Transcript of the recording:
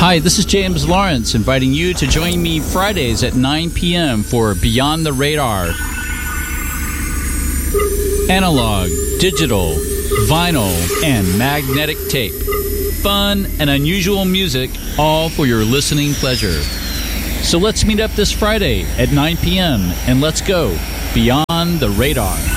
Hi, this is James Lawrence, inviting you to join me Fridays at 9 p.m. for Beyond the Radar. Analog, digital, vinyl, and magnetic tape. Fun and unusual music, all for your listening pleasure. So let's meet up this Friday at 9 p.m. and let's go Beyond the Radar.